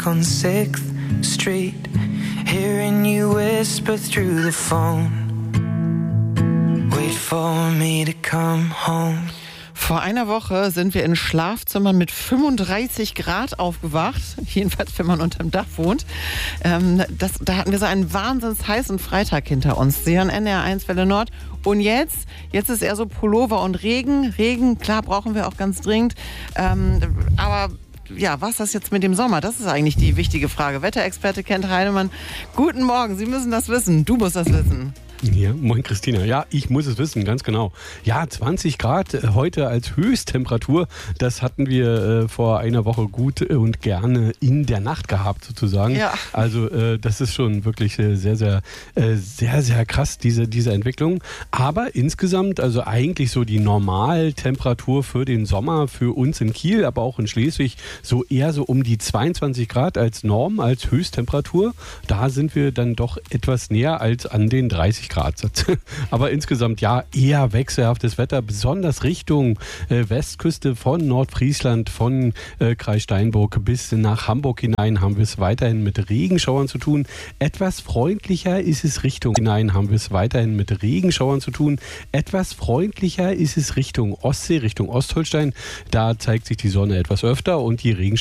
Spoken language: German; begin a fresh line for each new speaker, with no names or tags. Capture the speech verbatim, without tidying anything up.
On sixth Street, hearing you whisper through the phone. Wait for me to come home.
Vor einer Woche sind wir in Schlafzimmern mit fünfunddreißig Grad aufgewacht, jedenfalls wenn man unterm Dach wohnt. Ähm, das, da hatten wir so einen wahnsinns heißen Freitag hinter uns. Sie hören N D R eins Welle Nord. Und jetzt, jetzt ist eher so Pullover und Regen. Regen, klar, brauchen wir auch ganz dringend. Ähm, aber ja, was ist das jetzt mit dem Sommer? Das ist eigentlich die wichtige Frage. Wetterexperte Kent Heidemann, guten Morgen. Sie müssen das wissen. Du musst das wissen.
Ja, moin Christina. Ja, ich muss es wissen, ganz genau. Ja, zwanzig Grad äh, heute als Höchsttemperatur. Das hatten wir äh, vor einer Woche gut äh, und gerne in der Nacht gehabt sozusagen. Ja. Also äh, das ist schon wirklich äh, sehr, sehr, äh, sehr, sehr krass, diese, diese Entwicklung. Aber insgesamt, also eigentlich so die Normaltemperatur für den Sommer für uns in Kiel, aber auch in Schleswig, so eher so um die zweiundzwanzig Grad als Norm, als Höchsttemperatur. Da sind wir dann doch etwas näher als an den dreißig Grad. Aber insgesamt ja eher wechselhaftes Wetter, besonders Richtung äh, Westküste von Nordfriesland, von äh, Kreis Steinburg bis nach Hamburg hinein haben wir es weiterhin mit Regenschauern zu tun. Etwas freundlicher ist es Richtung hinein, haben wir es weiterhin mit Regenschauern zu tun. Etwas freundlicher ist es Richtung Ostsee, Richtung Ostholstein. Da zeigt sich die Sonne etwas öfter und die Regenschauer